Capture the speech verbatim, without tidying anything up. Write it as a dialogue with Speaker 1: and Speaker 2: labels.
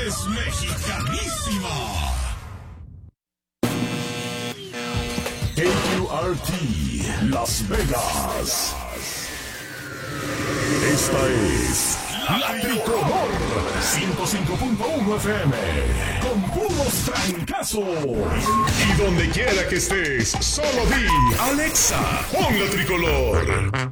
Speaker 1: es mexicanísima. K Q R T Las Vegas. Esta es La Tricolor ciento cinco punto uno F M con puros trancazos. Y donde quiera que estés, solo di Alexa, pon La Tricolor.